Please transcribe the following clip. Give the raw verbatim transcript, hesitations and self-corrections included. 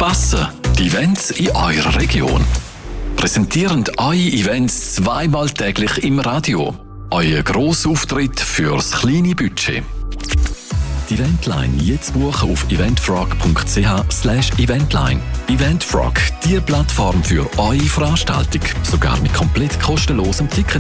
passen. Die Events in eurer Region. Präsentieren eure Events zweimal täglich im Radio. Euer Grossauftritt fürs kleine Budget. Die Eventline jetzt buchen auf eventfrog punkt c h slash eventline. Eventfrog, die Plattform für eure Veranstaltung. Sogar mit komplett kostenlosem Ticket.